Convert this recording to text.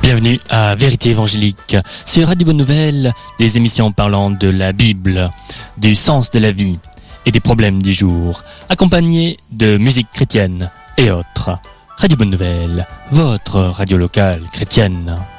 Bienvenue à Vérité Évangélique sur Radio Bonne Nouvelle, des émissions parlant de la Bible, du sens de la vie et des problèmes du jour, accompagnées de musique chrétienne et autres. Radio Bonne Nouvelle, votre radio locale chrétienne.